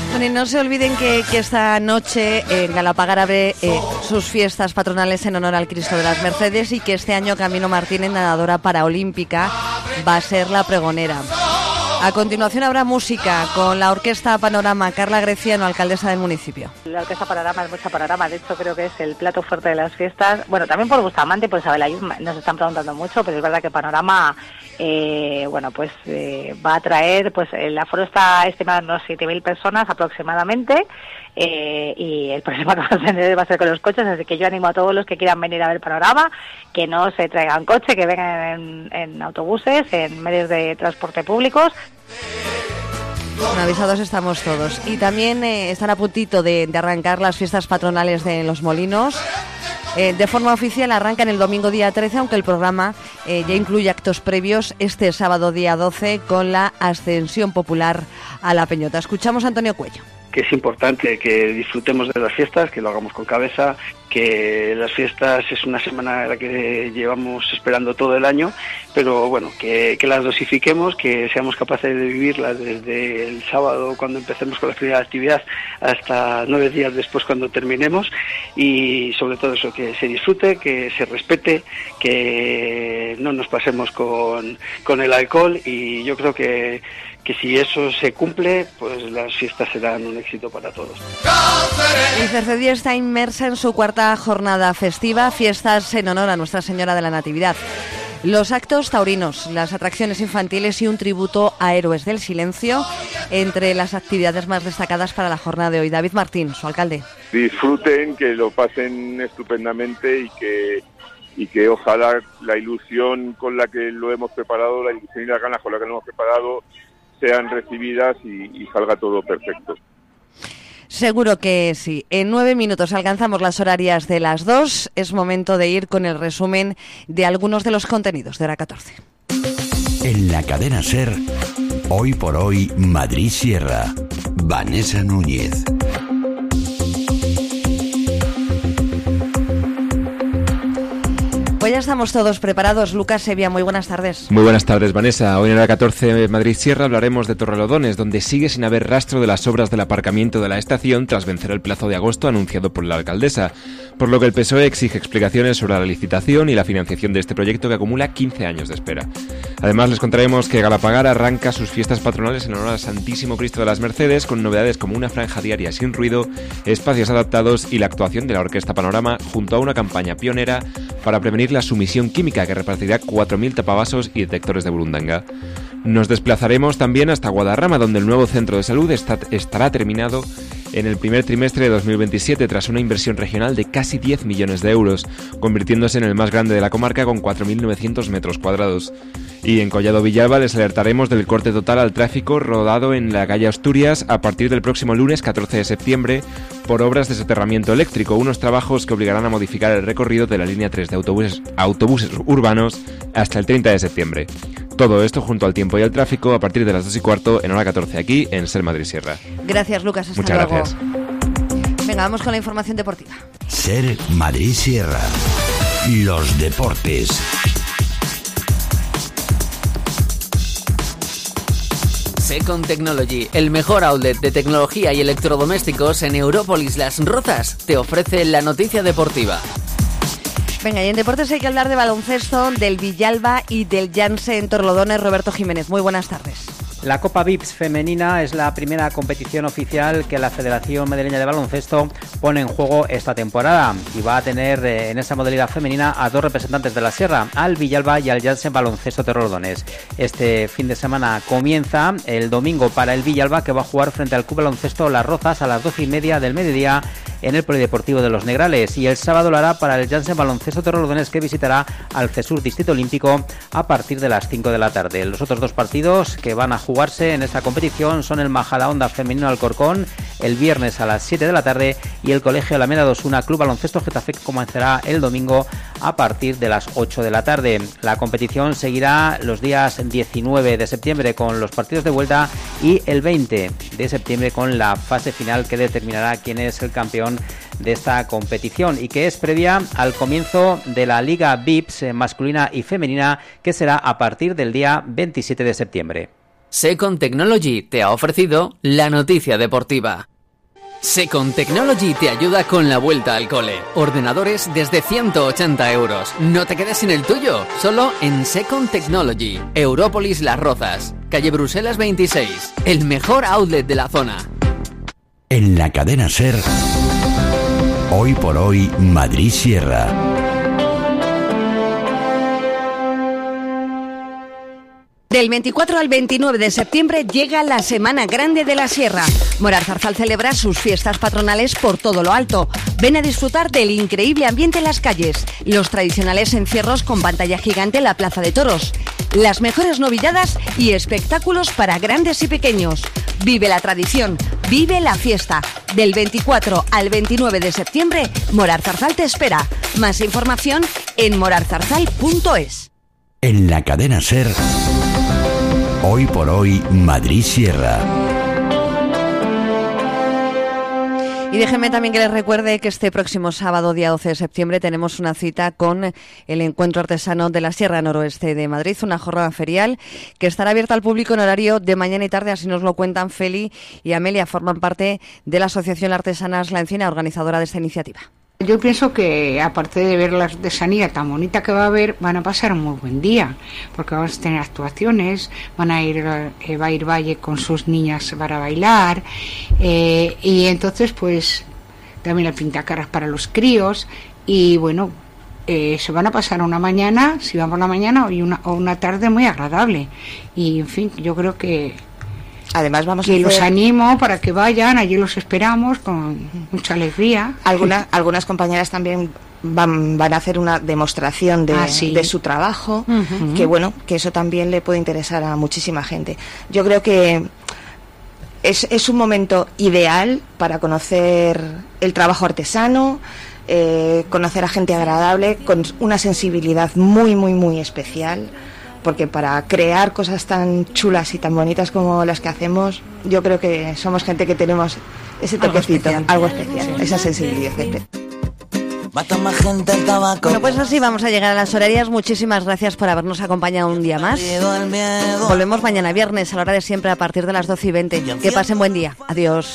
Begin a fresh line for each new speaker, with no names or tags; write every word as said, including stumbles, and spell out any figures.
Bueno, y no se olviden que, que esta noche en Galapagar abre eh, sus fiestas patronales en honor al Cristo de las Mercedes y que este año Camino Martínez, nadadora paraolímpica, va a ser la pregonera. A continuación habrá música con la Orquesta Panorama. Carla Greciano, alcaldesa del municipio.
La Orquesta Panorama es mucha panorama, de hecho creo que es el plato fuerte de las fiestas. Bueno, también por Bustamante y por Isabel Ayud nos están preguntando mucho, pero es verdad que Panorama eh, bueno, pues eh, va a traer, pues el aforo está estimado en unos siete mil personas aproximadamente. Eh, y el problema que va a tener va a ser con los coches, así que yo animo a todos los que quieran venir a ver Panorama, que no se traigan coche, que vengan en, en autobuses, en medios de transporte públicos.
Bueno, avisados estamos todos. Y también eh, están a puntito de, de arrancar las fiestas patronales de Los Molinos. Eh, de forma oficial arrancan el domingo día trece, aunque el programa eh, ya incluye actos previos este sábado día doce con la ascensión popular a la Peñota. Escuchamos a Antonio Cuello.
Que es importante que disfrutemos de las fiestas, que lo hagamos con cabeza, que las fiestas es una semana en la que llevamos esperando todo el año, pero bueno, que, que las dosifiquemos, que seamos capaces de vivirlas desde el sábado cuando empecemos con la primera actividad hasta nueve días después cuando terminemos, y sobre todo eso, que se disfrute, que se respete, que no nos pasemos con, con el alcohol, y yo creo que que si eso se cumple, pues las fiestas serán un éxito para todos.
Y Cercedilla está inmersa en su cuarta jornada festiva, fiestas en honor a Nuestra Señora de la Natividad. Los actos taurinos, las atracciones infantiles y un tributo a héroes del silencio, entre las actividades más destacadas para la jornada de hoy. David Martín, su alcalde.
Disfruten, que lo pasen estupendamente y que y que ojalá la ilusión con la que lo hemos preparado, la ilusión y las ganas con la que lo hemos preparado, sean recibidas y, y salga todo perfecto.
Seguro que sí. En nueve minutos alcanzamos las horarias de las dos. Es momento de ir con el resumen de algunos de los contenidos de hora catorce.
En la cadena SER, hoy por hoy, Madrid Sierra. Vanessa Núñez.
Pues ya estamos todos preparados. Lucas Sevilla, muy buenas tardes.
Muy buenas tardes, Vanessa. Hoy en hora catorce Madrid Sierra hablaremos de Torrelodones, donde sigue sin haber rastro de las obras del aparcamiento de la estación tras vencer el plazo de agosto anunciado por la alcaldesa, por lo que el P S O E exige explicaciones sobre la licitación y la financiación de este proyecto que acumula quince años de espera. Además, les contaremos que Galapagar arranca sus fiestas patronales en honor al Santísimo Cristo de las Mercedes, con novedades como una franja diaria sin ruido, espacios adaptados y la actuación de la Orquesta Panorama, junto a una campaña pionera para prevenir la sumisión química que repartirá cuatro mil tapavasos y detectores de burundanga. Nos desplazaremos también hasta Guadarrama, donde el nuevo centro de salud está, estará terminado en el primer trimestre de dos mil veintisiete tras una inversión regional de casi diez millones de euros, convirtiéndose en el más grande de la comarca con cuatro mil novecientos metros cuadrados. Y en Collado Villalba les alertaremos del corte total al tráfico rodado en la calle Asturias a partir del próximo lunes catorce de septiembre por obras de soterramiento eléctrico, unos trabajos que obligarán a modificar el recorrido de la línea tres de autobuses, autobuses urbanos hasta el treinta de septiembre. Todo esto junto al tiempo y al tráfico a partir de las dos y cuarto en hora catorce aquí en SER Madrid Sierra.
Gracias, Lucas. Hasta
Muchas
luego.
gracias.
Venga, vamos con la información deportiva.
SER Madrid Sierra. Los deportes.
Second Technology, el mejor outlet de tecnología y electrodomésticos en Európolis Las Rozas, te ofrece la noticia deportiva.
Venga, y en deportes hay que hablar de baloncesto, del Villalba y del Janse en Torrelodones. Roberto Jiménez, muy buenas tardes.
La Copa V I P S femenina es la primera competición oficial que la Federación Madrileña de Baloncesto pone en juego esta temporada y va a tener eh, en esa modalidad femenina a dos representantes de la Sierra, al Villalba y al Jansen Baloncesto Torrelodones. Este fin de semana comienza el domingo para el Villalba, que va a jugar frente al Club Baloncesto Las Rozas a las doce y media del mediodía en el Polideportivo de los Negrales, y el sábado lo hará para el Jansen Baloncesto Torrelodones, que visitará al CESUR Distrito Olímpico a partir de las cinco de la tarde. Los otros dos partidos que van a jugarse en esta competición son el Majadahonda Femenino Alcorcón el viernes a las siete de la tarde y el Colegio Alameda de Osuna Club Baloncesto Getafe, que comenzará el domingo a partir de las ocho de la tarde. La competición seguirá los días diecinueve de septiembre con los partidos de vuelta y el veinte de septiembre con la fase final, que determinará quién es el campeón de esta competición y que es previa al comienzo de la Liga V I P S masculina y femenina, que será a partir del día veintisiete de septiembre.
Second Technology te ha ofrecido la noticia deportiva. Second Technology te ayuda con la vuelta al cole. Ordenadores desde ciento ochenta euros. No te quedes sin el tuyo, solo en Second Technology. Európolis Las Rozas, calle Bruselas veintiséis, el mejor outlet de la zona.
En la cadena SER, hoy por hoy, Madrid Sierra.
Del veinticuatro al veintinueve de septiembre llega la Semana Grande de la Sierra. Moralzarzal celebra sus fiestas patronales por todo lo alto. Ven a disfrutar del increíble ambiente en las calles, los tradicionales encierros con pantalla gigante en la Plaza de Toros, las mejores novilladas y espectáculos para grandes y pequeños. Vive la tradición, vive la fiesta. Del veinticuatro al veintinueve de septiembre, Moralzarzal te espera. Más información en moralzarzal punto es.
En la cadena SER, hoy por hoy, Madrid Sierra.
Y déjenme también que les recuerde que este próximo sábado, día doce de septiembre, tenemos una cita con el Encuentro Artesano de la Sierra Noroeste de Madrid, una jornada ferial que estará abierta al público en horario de mañana y tarde, así nos lo cuentan Feli y Amelia, forman parte de la Asociación Artesanas La Encina, organizadora de esta iniciativa.
Yo pienso que, aparte de ver la artesanía tan bonita que va a haber, van a pasar un muy buen día, porque vamos a tener actuaciones, van a ir, eh, va a ir Valle con sus niñas para bailar, eh, y entonces pues también el pintacaras para los críos, y bueno, eh, se van a pasar una mañana, si van por la mañana, y una, o una tarde muy agradable, y en fin, yo creo que
Además vamos
que
a hacer...
los animo para que vayan, allí los esperamos con mucha alegría.
Algunas, algunas compañeras también van, van a hacer una demostración de,
ah, sí.
de su trabajo,
uh-huh.
que bueno, que eso también le puede interesar a muchísima gente. Yo creo que es, es un momento ideal para conocer el trabajo artesano, eh, conocer a gente agradable, con una sensibilidad muy, muy, muy especial. Porque para crear cosas tan chulas y tan bonitas como las que hacemos, yo creo que somos gente que tenemos ese toquecito, algo especial, algo especial, esa sensibilidad.
Bueno, pues así vamos a llegar a las horarias. Muchísimas gracias por habernos acompañado un día más. Volvemos mañana viernes a la hora de siempre a partir de las doce y veinte. Que pasen buen día. Adiós.